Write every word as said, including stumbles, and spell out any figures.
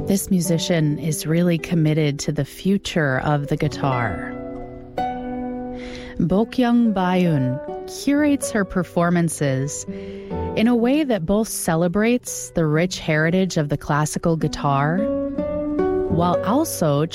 This musician is really committed to the future of the guitar. Bokyoung Baeun curates her performances in a way that both celebrates the rich heritage of the classical guitar while also